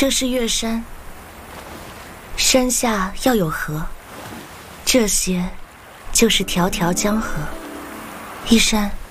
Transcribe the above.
这是月山，山下要有河，这些就是条条江河。一山，